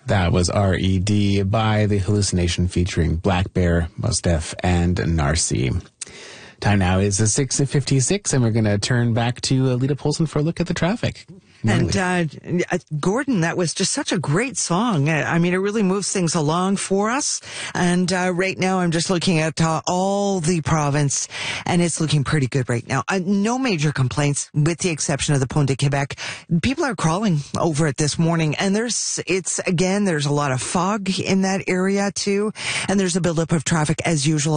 That was R.E.D. by The Hallucination featuring Black Bear, Mos Def, and Narcy. Time now is 6:56, and we're going to turn back to Lita Polson for a look at the traffic. And Gordon, that was just such a great song. I mean, it really moves things along for us. And right now, I'm just looking at all the province, and it's looking pretty good right now. No major complaints, with the exception of the Pont de Quebec. People are crawling over it this morning, and there's a lot of fog in that area too, and there's a buildup of traffic as usual